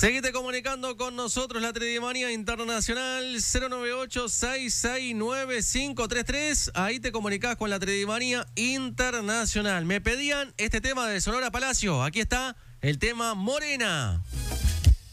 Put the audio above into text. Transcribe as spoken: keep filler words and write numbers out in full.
Seguite comunicando con nosotros, la Tridimanía Internacional, cero nueve ocho, seis seis nueve, cinco tres tres. Ahí te comunicás con la Tridimanía Internacional. Me pedían este tema de Sonora Palacio. Aquí está el tema Morena.